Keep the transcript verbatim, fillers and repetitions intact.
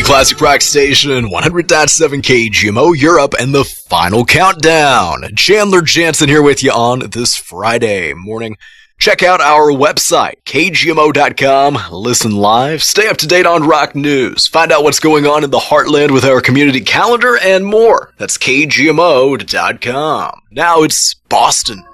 Classic Rock Station, one hundred point seven K G M O Europe, and the final countdown. Chandler Jansen here with you on this Friday morning. Check out our website, K G M O dot com. Listen live, stay up to date on rock news, find out what's going on in the heartland with our community calendar, and more. That's K G M O dot com. Now it's Boston.